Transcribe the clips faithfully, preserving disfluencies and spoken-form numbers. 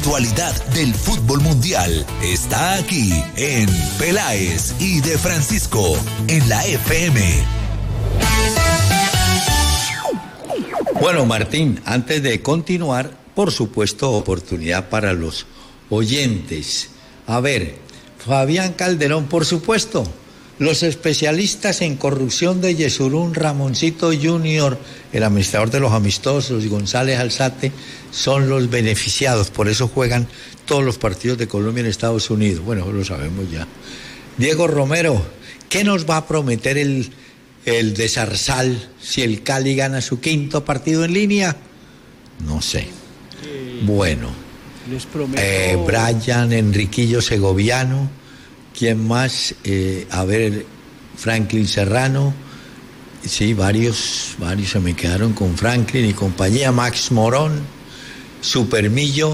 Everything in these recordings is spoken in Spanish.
actualidad del fútbol mundial está aquí en Peláez y de Francisco en la F M. Bueno, Martín, antes de continuar, por supuesto, oportunidad para los oyentes. A ver, Fabián Calderón, por supuesto, los especialistas en corrupción de Yesurún, Ramoncito Junior, el administrador de los amistosos, y González Alzate, son los beneficiados. Por eso juegan todos los partidos de Colombia en Estados Unidos. Bueno, lo sabemos ya. Diego Romero, ¿qué nos va a prometer el, el de Zarzal si el Cali gana su quinto partido en línea? No sé. Eh, bueno. Les prometo... Eh, Brian Enriquillo Segoviano. ¿Quién más? Eh, a ver, Franklin Serrano. Sí, varios, varios se me quedaron con Franklin y compañía. Max Morón, Supermillo.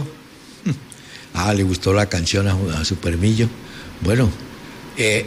Ah, le gustó la canción a, a Supermillo. Bueno, eh,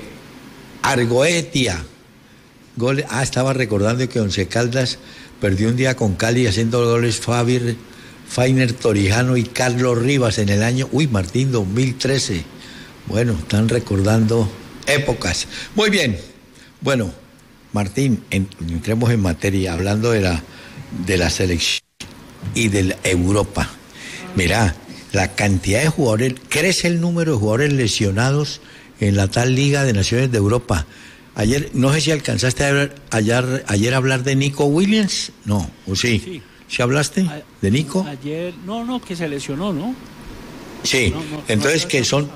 Argoetia. Gol, ah, estaba recordando que Once Caldas perdió un día con Cali haciendo goles Fabir, Fainer Torijano y Carlos Rivas en el año, uy, Martín, dos mil trece. Bueno, están recordando épocas. Muy bien. Bueno, Martín, en, entremos en materia, hablando de la, de la selección y de la Europa. Mirá, la cantidad de jugadores, crece el número de jugadores lesionados en la tal Liga de Naciones de Europa. Ayer, no sé si alcanzaste a ver, ayer, ayer hablar de Nico Williams, no, ¿o sí? Sí. ¿Sí hablaste a, de Nico? Ayer, no, no, que se lesionó, ¿no? Sí, no, no, entonces no, que son...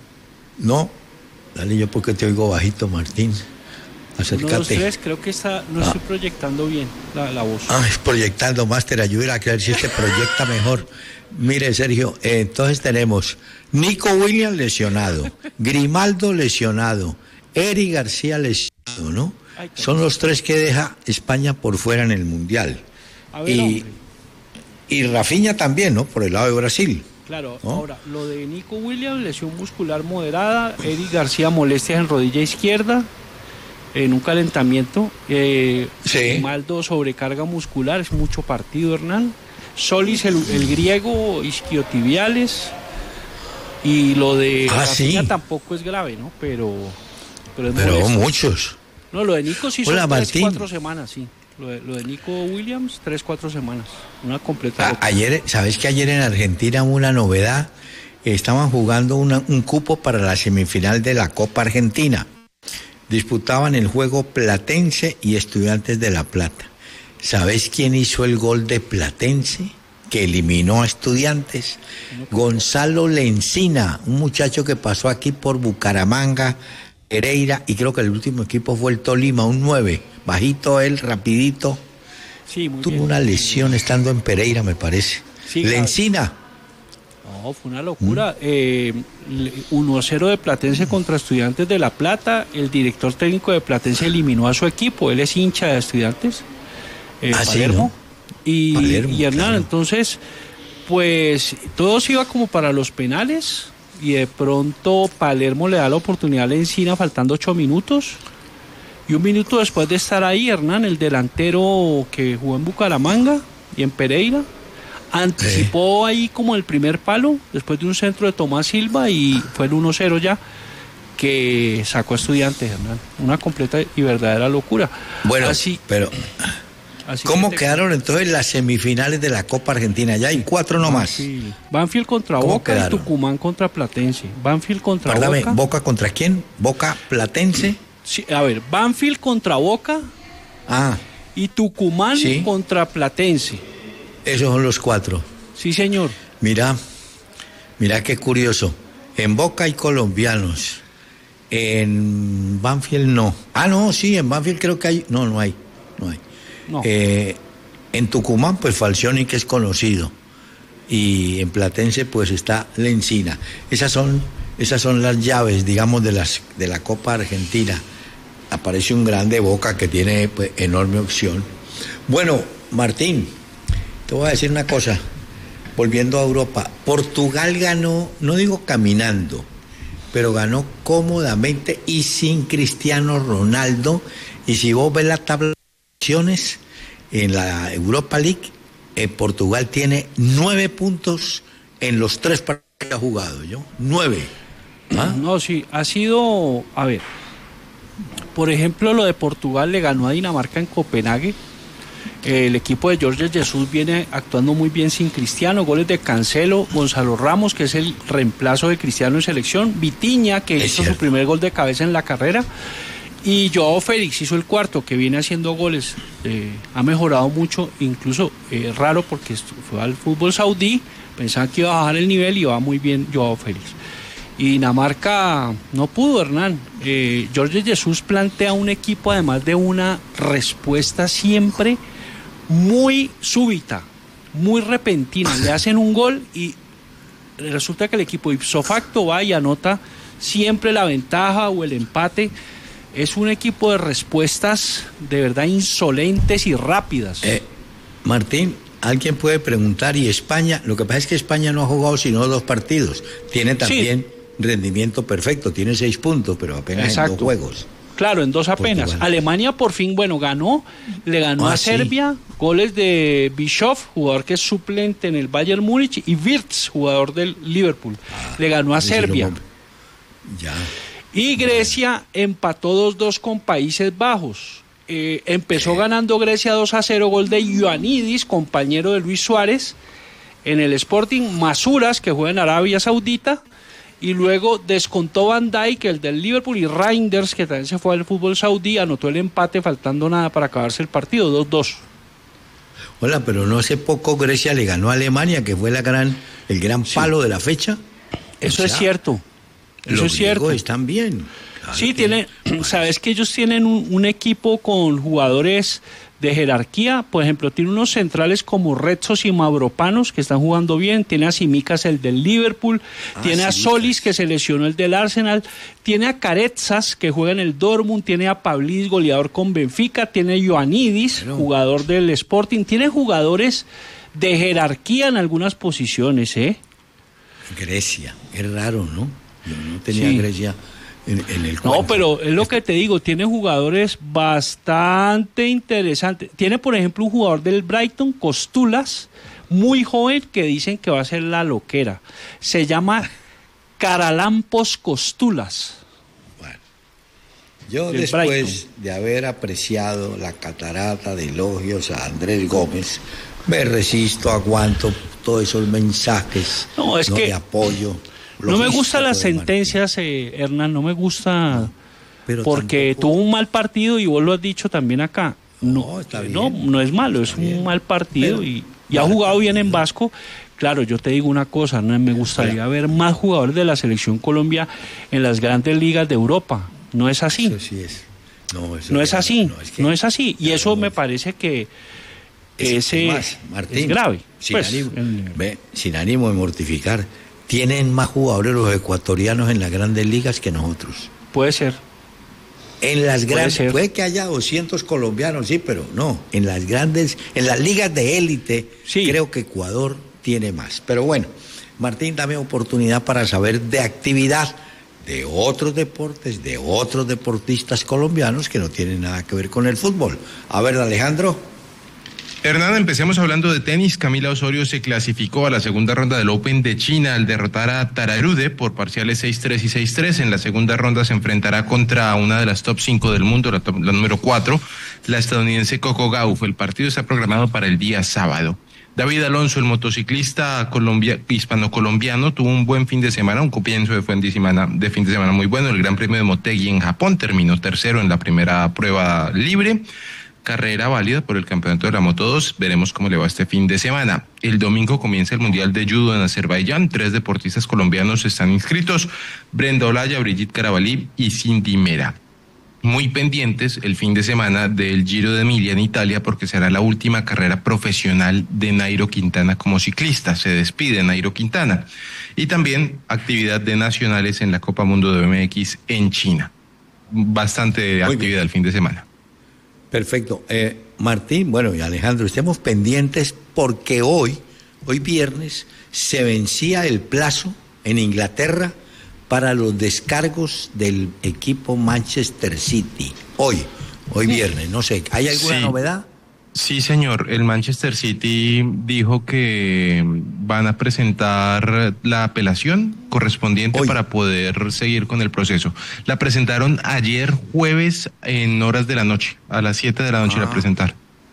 No, dale, yo porque te oigo bajito, Martín. Acércate. Uno, dos, tres, creo que está, no ah. estoy proyectando bien la, la voz. Ah, es proyectando, Máster, ayuda a creer si se proyecta mejor. Mire, Sergio, eh, entonces tenemos Nico Williams lesionado, Grimaldo lesionado, Eric García lesionado, ¿no? Ay, son los tres que deja España por fuera en el Mundial. A ver, y, y Rafinha también, ¿no? Por el lado de Brasil. Claro, ¿no? Ahora, lo de Nico Williams, lesión muscular moderada, Eric García, molestias en rodilla izquierda, en un calentamiento, eh, sí. Grimaldo, sobrecarga muscular, es mucho partido, Hernán. Solis, el, el griego, isquiotibiales, y lo de ah, Rafinha sí. tampoco es grave, ¿no? Pero, pero, es pero muchos. No, lo de Nico sí son Hola, tres, Martín. cuatro semanas, sí. Lo de, lo de Nico Williams, tres, cuatro semanas. Una completa. A, ayer, ¿sabes que ayer en Argentina hubo una novedad? Estaban jugando una, un cupo para la semifinal de la Copa Argentina. Disputaban el juego Platense y Estudiantes de La Plata. ¿Sabes quién hizo el gol de Platense? Que eliminó a Estudiantes. Gonzalo Lencina, un muchacho que pasó aquí por Bucaramanga, Pereira, y creo que el último equipo fue el Tolima, un nueve. Bajito él, rapidito. Sí, muy Tuvo bien, una lesión estando en Pereira, me parece. Sí, Lencina. No, fue una locura. ¿Mm? Eh, uno a cero de Platense contra Estudiantes de La Plata. El director técnico de Platense eliminó a su equipo. Él es hincha de Estudiantes. Eh, ah, Palermo. Sí, ¿no? Y, Palermo, y Hernán, claro. Entonces, pues todo se iba como para los penales. Y de pronto Palermo le da la oportunidad a Lencina faltando ocho minutos. Y un minuto después de estar ahí, Hernán, el delantero que jugó en Bucaramanga y en Pereira, anticipó eh. ahí como el primer palo, después de un centro de Tomás Silva, y fue el uno cero ya, que sacó a Estudiantes, Hernán. Una completa y verdadera locura. Bueno, así, pero... así ¿Cómo que te... quedaron entonces las semifinales de la Copa Argentina? Ya hay cuatro nomás. Sí. Banfield contra Boca quedaron? Y Tucumán contra Platense. Banfield contra Perdame, Boca. ¿Boca contra quién? ¿Boca Platense? Sí, a ver, Banfield contra Boca ah, y Tucumán ¿sí? contra Platense. Esos son los cuatro. Sí, señor. Mira, mira qué curioso. En Boca hay colombianos. En Banfield no. Ah, no, sí, en Banfield creo que hay. No, no hay. No hay. No. Eh, en Tucumán, pues Falcioni, que es conocido. Y en Platense, pues está Lencina. Esas son, esas son las llaves, digamos, de las de la Copa Argentina. Aparece un grande Boca que tiene pues, enorme opción. Bueno, Martín, te voy a decir una cosa. Volviendo a Europa, Portugal ganó, no digo caminando, pero ganó cómodamente y sin Cristiano Ronaldo. Y si vos ves la tabla de en la Europa League, eh, Portugal tiene nueve puntos en los tres partidos que ha jugado, ¿yo? Nueve. ¿Ah? No, sí, ha sido, a ver, por ejemplo, lo de Portugal le ganó a Dinamarca en Copenhague. El equipo de Jorge Jesús viene actuando muy bien sin Cristiano, goles de Cancelo, Gonzalo Ramos, que es el reemplazo de Cristiano en selección, Vitinha, que es hizo cierto. Su primer gol de cabeza en la carrera, y Joao Félix hizo el cuarto, que viene haciendo goles, eh, ha mejorado mucho, incluso eh, raro porque fue al fútbol saudí, pensaban que iba a bajar el nivel y va muy bien Joao Félix. Y Dinamarca no pudo, Hernán. Eh, Jorge Jesús plantea un equipo además de una respuesta siempre muy súbita, muy repentina. Le hacen un gol y resulta que el equipo ipso facto va y anota siempre la ventaja o el empate. Es un equipo de respuestas de verdad insolentes y rápidas. Eh, Martín, alguien puede preguntar, ¿y España? Lo que pasa es que España no ha jugado sino dos partidos. Tiene también sí. rendimiento perfecto, tiene seis puntos, pero apenas Exacto. en dos juegos. Claro, en dos apenas. Portugal. Alemania por fin, bueno, ganó, le ganó ah, a Serbia, sí. goles de Bischoff, jugador que es suplente en el Bayern Múnich, y Wirtz, jugador del Liverpool. Ah, le ganó a Serbia. Ya. Y Grecia empató dos dos con Países Bajos. Eh, empezó ¿Qué? ganando Grecia dos a cero, gol de Ioannidis, compañero de Luis Suárez, en el Sporting. Masuras, que juega en Arabia Saudita. Y luego descontó Van Dijk, el del Liverpool, y Reinders, que también se fue al fútbol saudí, anotó el empate faltando nada para acabarse el partido, dos dos. Hola, pero no hace poco Grecia le ganó a Alemania, que fue la gran, el gran palo sí. de la fecha. Eso o sea, es cierto, eso es cierto. Están bien. Claro sí, tiene, sabes que ellos tienen un, un equipo con jugadores de jerarquía, por ejemplo, tiene unos centrales como Retsos y Mavropanos que están jugando bien, tiene a Simicas, el del Liverpool, ah, tiene a Solis, que se lesionó, el del Arsenal, tiene a Carezas, que juega en el Dortmund, tiene a Pablis, goleador con Benfica, tiene a Ioannidis, bueno. jugador del Sporting, tiene jugadores de jerarquía en algunas posiciones, ¿eh? Grecia, es raro, ¿no? Yo no tenía sí. Grecia En, en el no, pero es lo que te digo, tiene jugadores bastante interesantes. Tiene, por ejemplo, un jugador del Brighton, Costulas, muy joven, que dicen que va a ser la loquera. Se llama Caralampos Costulas. Bueno, yo después Brighton. de haber apreciado la catarata de elogios a Andrés Gómez, me resisto, aguanto todos esos mensajes no, es no, que... de apoyo. No me gustan las sentencias, eh, Hernán, no me gusta, no, pero porque tampoco... tuvo un mal partido y vos lo has dicho también acá. No, no, está bien, no, no es malo, es bien. un mal partido pero, y, y ha jugado bien en Vasco. Claro, yo te digo una cosa, no me gustaría pero, ver más jugadores de la selección Colombia en las grandes ligas de Europa. No es así. Eso sí es. No, eso no es así, no es, que, no es así. Y eso me parece que es, ese más, Martín, es grave. Sin, pues, ánimo, el... ve, sin ánimo de mortificar. Tienen más jugadores los ecuatorianos en las grandes ligas que nosotros. Puede ser. En las grandes, puede, puede que haya doscientos colombianos, sí, pero no. En las grandes, en las ligas de élite, sí. creo que Ecuador tiene más. Pero bueno, Martín, dame oportunidad para saber de actividad de otros deportes, de otros deportistas colombianos que no tienen nada que ver con el fútbol. A ver, Alejandro. Hernán, empecemos hablando de tenis. Camila Osorio se clasificó a la segunda ronda del Open de China al derrotar a Tararude por parciales seis tres y seis tres. En la segunda ronda se enfrentará contra una de las top cinco del mundo, la, top, la número cuatro, la estadounidense Coco Gauff. El partido está programado para el día sábado. David Alonso, el motociclista colombia, hispano-colombiano, tuvo un buen fin de semana, un comienzo de fin de semana, de fin de semana muy bueno. El Gran Premio de Motegi en Japón terminó tercero en la primera prueba libre. Carrera válida por el campeonato de la Moto dos, veremos cómo le va este fin de semana. El domingo comienza el Mundial de Judo en Azerbaiyán, tres deportistas colombianos están inscritos, Brenda Olaya, Brigitte Carabalí y Cindy Mera. Muy pendientes el fin de semana del Giro de Emilia en Italia porque será la última carrera profesional de Nairo Quintana como ciclista, se despide Nairo Quintana. Y también actividad de nacionales en la Copa Mundo de B M X en China. Bastante Muy actividad bien. el fin de semana. Perfecto. Eh, Martín, bueno, y Alejandro, estemos pendientes porque hoy, hoy viernes, se vencía el plazo en Inglaterra para los descargos del equipo Manchester City. Hoy, hoy viernes, no sé, ¿hay alguna sí. novedad? Sí, señor. El Manchester City dijo que van a presentar la apelación correspondiente Hoy. para poder seguir con el proceso. La presentaron ayer jueves en horas de la noche, a las siete de la noche Ah. la presentaron.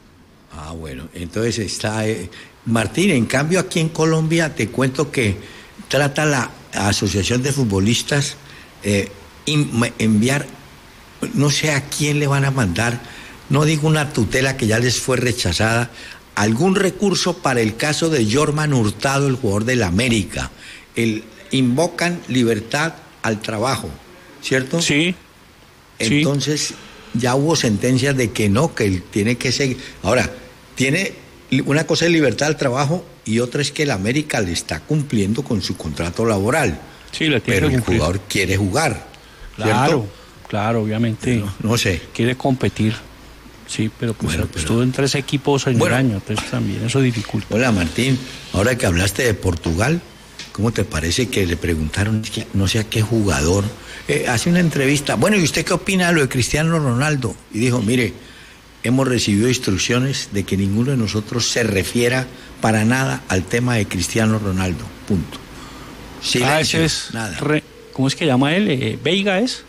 Ah, bueno, entonces está... eh, Martín, en cambio aquí en Colombia te cuento que trata la Asociación de Futbolistas eh, in- enviar, no sé a quién le van a mandar, no digo una tutela que ya les fue rechazada, algún recurso para el caso de Jorman Hurtado, el jugador del América. El, invocan libertad al trabajo, ¿cierto? Sí. Entonces ya hubo sentencias de que no, que él tiene que seguir. Ahora, tiene una cosa es libertad al trabajo y otra es que el América le está cumpliendo con su contrato laboral. Sí, le tiene Pero que el cumplir. jugador quiere jugar, ¿cierto? Claro, claro, obviamente. No, no sé. Quiere competir. Sí, pero pues Bueno, pero- estuvo en tres equipos en Bueno. el año, entonces también eso dificulta. Hola Martín, ahora que hablaste de Portugal, ¿cómo te parece que le preguntaron, es que no sé a qué jugador, eh, hace una entrevista, bueno, ¿y usted qué opina de lo de Cristiano Ronaldo? Y dijo, mire, hemos recibido instrucciones de que ninguno de nosotros se refiera para nada al tema de Cristiano Ronaldo, punto. Silencio, ah, ese es... nada. Re- ¿Cómo es que llama él? Eh, ¿Veiga es?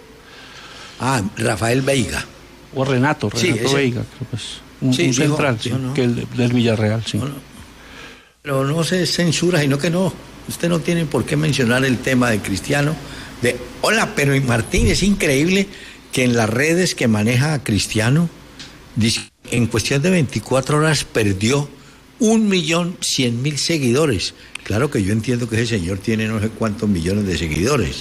Ah, Rafael Veiga. O Renato, Sí, Renato ese- Veiga, creo que es. Un, Sí, un dijo- central, sí, dijo no. que el del Villarreal, sí. No, no. Pero no se censura, sino que no. Usted no tiene por qué mencionar el tema de Cristiano. De, hola, pero Martín, es increíble que en las redes que maneja a Cristiano, dice, en cuestión de veinticuatro horas perdió un millón cien mil seguidores. Claro que yo entiendo que ese señor tiene no sé cuántos millones de seguidores.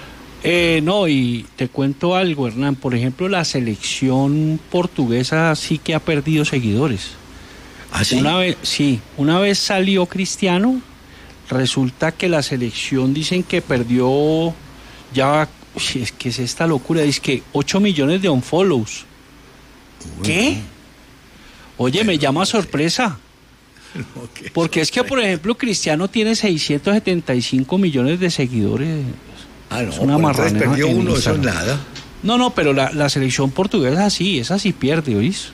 Eh, no, y te cuento algo, Hernán. Por ejemplo, la selección portuguesa sí que ha perdido seguidores. ¿Ah, sí? Una vez, sí, una vez salió Cristiano, resulta que la selección dicen que perdió ya, uy, es que es esta locura, dice que ocho millones de unfollows. Uy, ¿Qué? Oye, me llama sorpresa. no, qué Porque es que, por sorpresa. ejemplo, Cristiano tiene seiscientos setenta y cinco millones de seguidores. Ah, no, es una pero entonces marranera perdió en uno, eso es Instagram. nada. No, no, pero la, la selección portuguesa sí, esa sí pierde, ¿oís?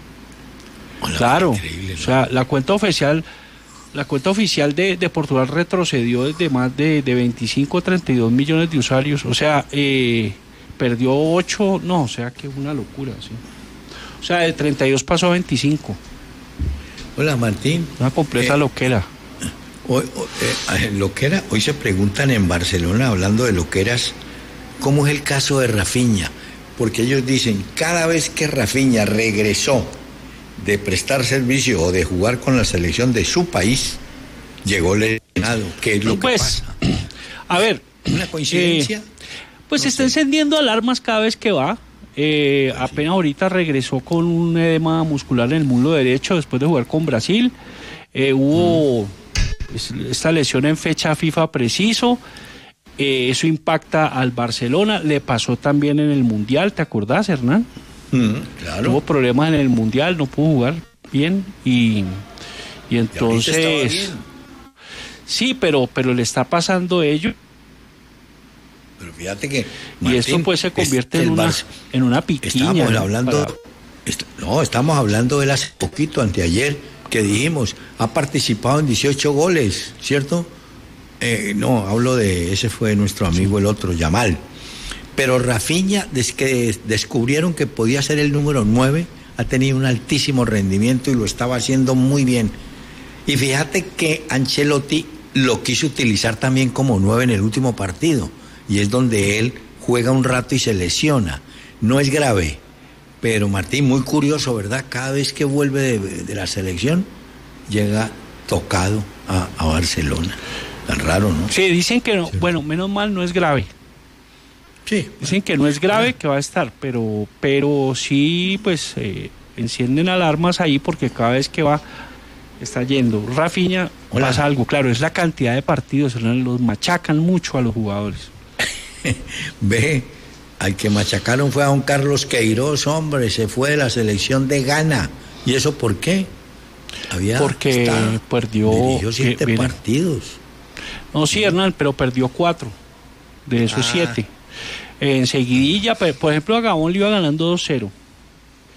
Hola, Claro, increíble, ¿no? o sea, la cuenta oficial, la cuenta oficial de, de Portugal retrocedió desde más de, de veinticinco a treinta y dos millones de usuarios, o sea, eh, perdió ocho, no, o sea, que una locura, sí. O sea, de treinta y dos pasó a veinticinco, Hola Martín. una completa Eh, loquera. Hoy, hoy, eh, loquera, hoy se preguntan en Barcelona, hablando de loqueras, ¿cómo es el caso de Rafinha? Porque ellos dicen, cada vez que Rafinha regresó de prestar servicio o de jugar con la selección de su país, llegó lesionado. ¿Qué es lo Pues, que pasa? a ver, ¿Una coincidencia? eh, pues No está sé. encendiendo alarmas cada vez que va. Eh, apenas ahorita regresó con un edema muscular en el muslo derecho después de jugar con Brasil. Eh, hubo pues, esta lesión en fecha FIFA preciso. Eh, eso impacta al Barcelona. Le pasó también en el Mundial, ¿te acordás, Hernán? Mm, claro. Tuvo problemas en el Mundial, no pudo jugar bien y, y Y ahorita estaba entonces... bien. Sí, pero, pero le está pasando ello. Pero fíjate que... Y esto pues se convierte es- en el una, Barça- en una piquiña. Estábamos ¿no? hablando, Para- est- no, estamos hablando de él hace poquito, anteayer, que dijimos, ha participado en dieciocho goles, ¿cierto? Eh, no, hablo de, ese fue nuestro amigo el otro, Yamal. Pero Rafinha, desde que descubrieron que podía ser el número nueve, ha tenido un altísimo rendimiento y lo estaba haciendo muy bien. Y fíjate que Ancelotti lo quiso utilizar también como nueve en el último partido, y es donde él juega un rato y se lesiona. No es grave, pero Martín, muy curioso, ¿verdad? Cada vez que vuelve de, de la selección, llega tocado a, a Barcelona. Tan raro, ¿no? Sí, dicen que no. Sí. Bueno, menos mal no es grave. Sí. Dicen que no es grave, que va a estar, pero, pero sí, pues, eh, encienden alarmas ahí porque cada vez que va, está yendo. Rafinha, Hola. pasa algo, claro, es la cantidad de partidos, ¿no? Los machacan mucho a los jugadores. Ve, al que machacaron fue a don Carlos Queiroz, hombre, se fue de la selección de Ghana. ¿Y eso por qué? Había Porque estado- perdió- dirigió que siete viene- partidos. No, sí, Hernán, pero perdió cuatro de esos Ah. siete. Eh, enseguidilla, pe- por ejemplo, a Gabón le iba ganando dos cero.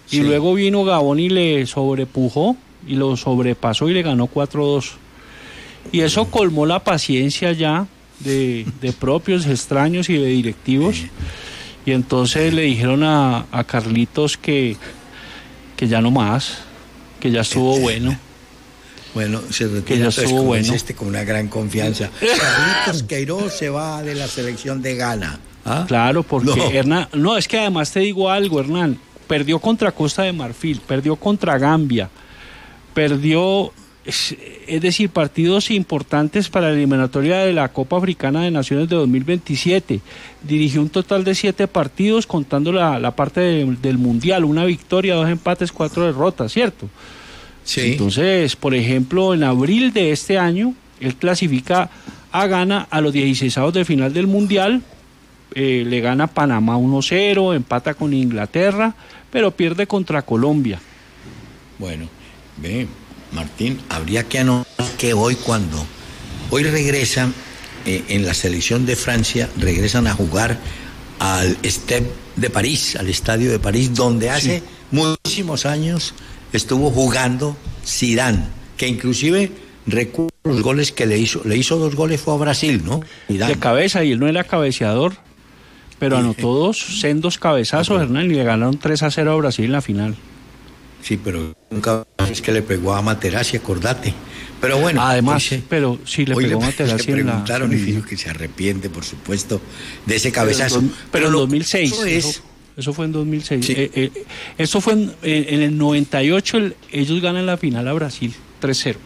Y Sí. luego vino Gabón y le sobrepujó y lo sobrepasó y le ganó cuatro dos. Y eso colmó la paciencia ya de, de propios, extraños y de directivos. Y entonces le dijeron a, a Carlitos que, que ya no más, que ya estuvo bueno. Bueno, se Que retira ya entonces estuvo como bueno. es este con una gran confianza. Carlitos Queiroz se va de la selección de Ghana. ¿Ah? Claro, porque No. Hernán, no, es que además te digo algo, Hernán, perdió contra Costa de Marfil, perdió contra Gambia, perdió, es, es decir, partidos importantes para la eliminatoria de la Copa Africana de Naciones de dos mil veintisiete. Dirigió un total de siete partidos, contando la, la parte de, del Mundial, una victoria, dos empates, cuatro derrotas, ¿cierto? Sí. Entonces, por ejemplo, en abril de este año, él clasifica a Ghana a los dieciseisavos de final del Mundial, eh, le gana a Panamá uno cero, empata con Inglaterra, pero pierde contra Colombia. Bueno, ve, Martín, habría que anotar que hoy cuando, hoy regresan eh, en la selección de Francia, regresan a jugar al Stade de París, al Estadio de París, donde hace Sí. muchísimos años estuvo jugando Zidane, que inclusive recuerdo los goles que le hizo, le hizo dos goles fue a Brasil, ¿no? Zidane. De cabeza, y él no era cabeceador, pero Sí. anotó dos sendos cabezazos, Hernán, y le ganaron tres a cero a Brasil en la final. Sí, pero nunca es que le pegó a Materazzi, acordate. Pero bueno, Además, hoy se- pero sí le hoy pegó le, Materazzi le en la preguntaron y semifinal. dijo que se arrepiente, por supuesto, de ese Pero en cabezazo. dos- Pero en lo dos mil seis, curioso es, eso, eso fue en dos mil seis. Sí. Eh, eh, eso fue en, eh, en el noventa y ocho, el- ellos ganan la final a Brasil, tres cero.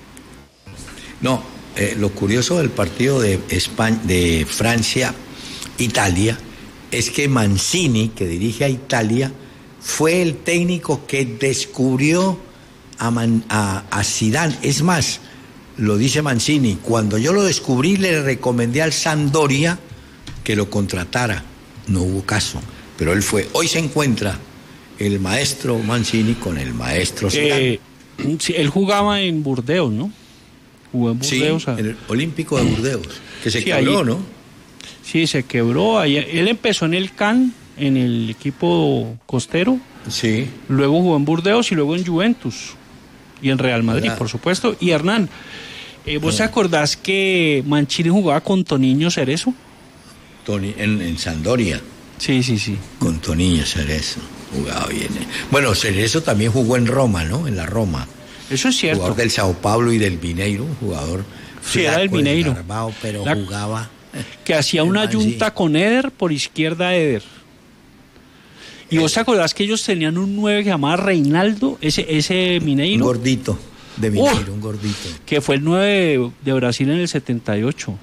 no, eh, lo curioso del partido de España, de Francia-Italia, es que Mancini, que dirige a Italia, fue el técnico que descubrió a, Man- a, a Zidane. Es más, lo dice Mancini, cuando yo lo descubrí le recomendé al Sampdoria que lo contratara. No hubo caso, pero él fue. Hoy se encuentra el maestro Mancini con el maestro Zidane. Eh, sí, él jugaba en Burdeos, ¿no? Jugó en Sí, Burdeos. a- el Olímpico de Burdeos, que se Sí, quebró, ahí- ¿no? Sí, se quebró. Ahí- él empezó en el Cannes, en el equipo costero, Sí. luego jugó en Burdeos y luego en Juventus y en Real Madrid, ¿Verdad? por supuesto. Y Hernán, eh, ¿vos te acordás que Mancini jugaba con Toniño Cerezo? Toni, en, en Sampdoria, Sí, sí, sí. con Toniño Cerezo, jugaba bien. Bueno, Cerezo también jugó en Roma, ¿no? En la Roma. Eso es cierto. Jugador del Sao Paulo y del Mineiro, un jugador Sí, era del flaco, Mineiro. desgarbado, pero La- jugaba. Que hacía una El man, yunta sí. con Eder, por izquierda Eder. ¿Y vos te acordás que ellos tenían un nueve que llamaba Reinaldo, ese, ese Un Mineiro, gordito de Mineiro, un gordito. que fue el nueve de, de Brasil en el setenta y ocho?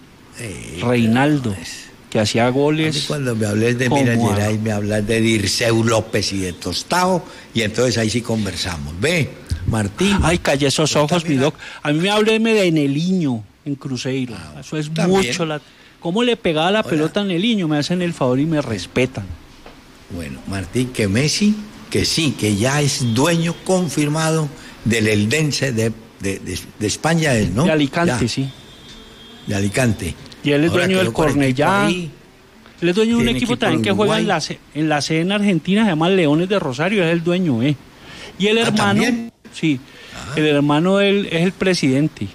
Eh, Reinaldo, pero es- que hacía A mí goles. cuando me hables de como Minas a- Gerais, me hablas de Dirceu López y de Tostao, y entonces ahí sí conversamos. Ve, Martín. Ay, calle esos Yo ojos, mi también- doc. A mí me hábleme de Neliño en Cruzeiro. Ah, Eso es también. mucho. La... ¿Cómo le pegaba la Hola. pelota a Neliño? Me hacen el favor y me respetan. Bueno, Martín, que Messi, que sí, que ya es dueño confirmado del Eldense de, de, de- de España, él, ¿no? De Alicante, Ya, sí. de Alicante. Y él es Ahora dueño del quedó con el equipo Cornellá. ahí. Él es dueño de un Tiene equipo, equipo también en que juega en Uruguay. la, C- en la C en Argentina, se llama Leones de Rosario, es el dueño, ¿eh? Y el Ah, hermano, ¿también? sí, Ah. el hermano de él es el presidente.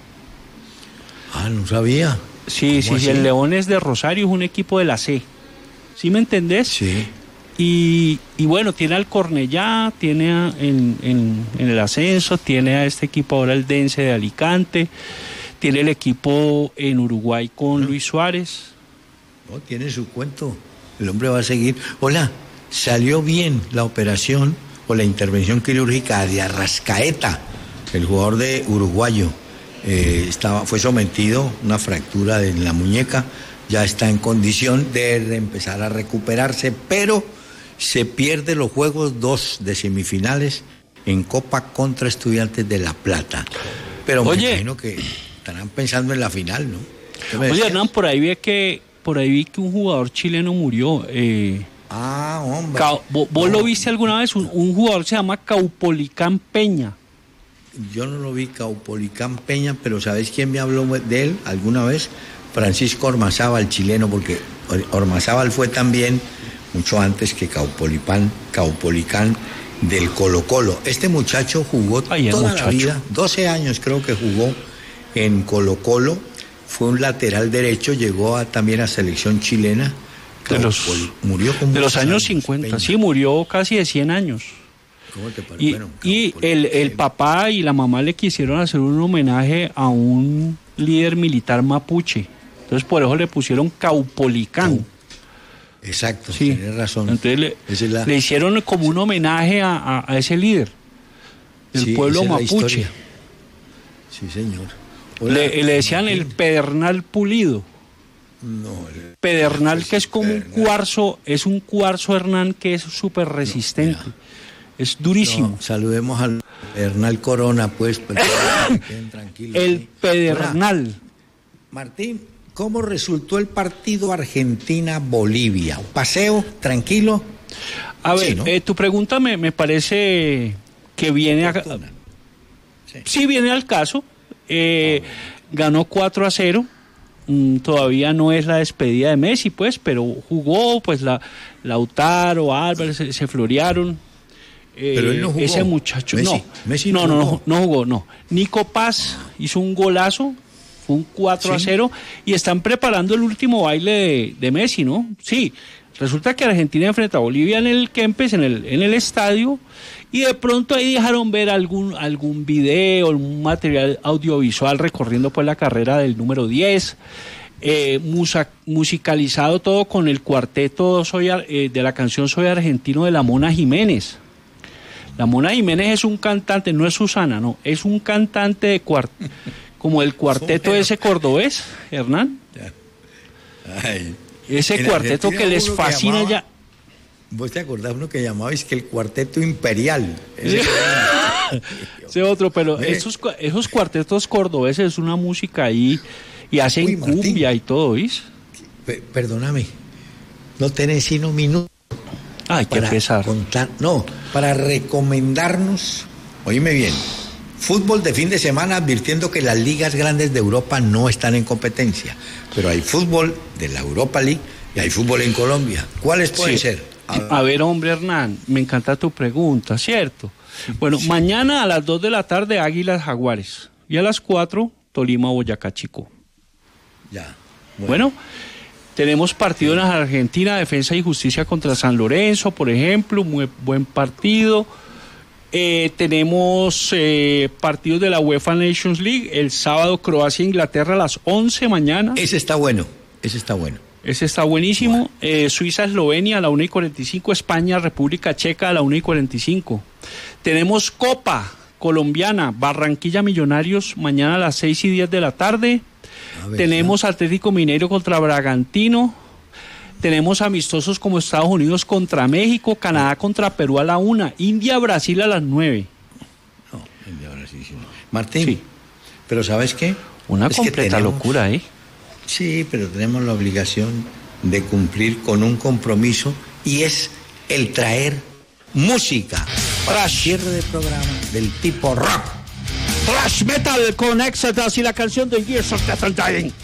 Ah, no sabía. Sí, sí, ¿Cómo sí, así? el Leones de Rosario es un equipo de la C. ¿Sí me entendés? Sí. Y, y bueno, tiene al Cornellá, tiene a- en, en, en el ascenso, tiene a este equipo ahora el Dense de Alicante, tiene el equipo en Uruguay con Luis Suárez. No, tiene su cuento. El hombre va a seguir. Hola, salió bien la operación o la intervención quirúrgica de Arrascaeta, el jugador de uruguayo. Eh, estaba, fue sometido a una fractura en la muñeca, ya está en condición de empezar a recuperarse, pero se pierde los juegos dos de semifinales en Copa contra Estudiantes de La Plata. Pero Oye. me imagino que estarán pensando en la final, ¿no? ¿Qué me Oye, decías? Hernán, por ahí vi que por ahí vi que un jugador chileno murió. Eh, Ah, hombre. Ca- ¿vo- ¿Vos No, lo viste alguna vez? Un, un jugador que se llama Caupolicán Peña. Yo no lo vi, Caupolicán Peña, pero ¿sabes quién me habló de él alguna vez? Francisco Ormazábal, chileno, porque Or- Ormazábal fue también mucho antes que Caupolicán, Caupolicán del Colo Colo. Este muchacho jugó Ay, toda muchacho. la vida, doce años creo que jugó en Colo Colo, fue un lateral derecho, llegó a, también a selección chilena. De los, murió con de los años, años cincuenta, Peña. sí, murió casi de cien años. ¿Cómo te parece? Y, Bueno, y Colo el, Colo, el sí. papá y la mamá le quisieron hacer un homenaje a un líder militar mapuche. Entonces por eso le pusieron Caupolicán. Exacto, Sí. tienes razón. Entonces le, Esa es la- le hicieron como un homenaje a, a- a ese líder del sí, pueblo esa es la mapuche. historia. Sí, señor. Hola, Le, le decían el Martín. pedernal pulido. No, el- Pedernal, que es como un Pedernal. cuarzo, es un cuarzo, Hernán, que es súper resistente. mira. Es durísimo. No, saludemos al Hernán Corona, pues, pero que queden tranquilos. El ¿sí? pedernal. Hola, Martín, ¿cómo resultó el partido Argentina-Bolivia? ¿Paseo? ¿Tranquilo? A ver, Sí, ¿no? eh, tu pregunta me, me parece que viene a, Oportuna. sí viene al caso. Eh, ganó cuatro a cero. Mm, todavía no es la despedida de Messi, pues, pero jugó, pues, la Lautaro, Álvarez, se, se florearon. Eh, Pero él no jugó. Ese muchacho, Messi- no, Messi no, no no, jugó. no, no jugó, no. Nico Paz hizo un golazo, fue un cuatro a Sí. cero, y están preparando el último baile de, de Messi, ¿no? Sí, resulta que Argentina enfrenta a Bolivia en el Kempes, en el, en el estadio, y de pronto ahí dejaron ver algún, algún video, algún material audiovisual recorriendo pues la carrera del número diez, eh, musa- musicalizado todo con el cuarteto Soy Ar- eh, de la canción Soy Argentino de la Mona Jiménez. La Mona Jiménez es un cantante, no es Susana, no, es un cantante de cuart como el cuarteto Bueno. ese cordobés, Hernán. Ay. Ese En cuarteto Argentina que les hubo uno fascina llamaba- ya. ¿Vos te acordás uno que llamaba es que el cuarteto imperial? Ese- Ese otro, pero Ve. esos, cua- esos cuartetos cordobeses es una música ahí y hacen Uy, Martín. cumbia y todo, ¿viste? Pe- Perdóname, no tenés sino un minuto Ay, qué para pesar. contar, no, para recomendarnos, oíme bien, fútbol de fin de semana advirtiendo que las ligas grandes de Europa no están en competencia, pero hay fútbol de la Europa League y hay fútbol en Colombia. ¿Cuáles pueden Sí. ser? A ver, hombre, Hernán, me encanta tu pregunta, ¿cierto? Bueno, mañana a las dos de la tarde, Águilas Jaguares. Y a las cuatro, Tolima Boyacá Chico. Ya. Bueno, tenemos partido en Argentina, Defensa y Justicia contra San Lorenzo, por ejemplo, muy buen partido. Eh, tenemos eh, partidos de la UEFA Nations League, el sábado Croacia-Inglaterra a las once mañana. Ese está bueno, ese está bueno. Ese está buenísimo. Eh, Suiza-Eslovenia a la una y cuarenta y cinco, España-República Checa a la una y cuarenta y cinco. Tenemos Copa Colombiana, Barranquilla Millonarios mañana a las seis y diez de la tarde. A ver, Tenemos Atlético Mineiro contra Bragantino. Tenemos amistosos como Estados Unidos contra México, Canadá contra Perú a la una, India-Brasil a las nueve. No, el de ahora sí, sí. Martín, Sí. pero ¿sabes qué? Una Es que completa tenemos- locura, ¿eh? Sí, pero tenemos la obligación de cumplir con un compromiso y es el traer música para cierre de programa del tipo rock. Thrash Metal con Exodus y la canción de Years of Death and Dying.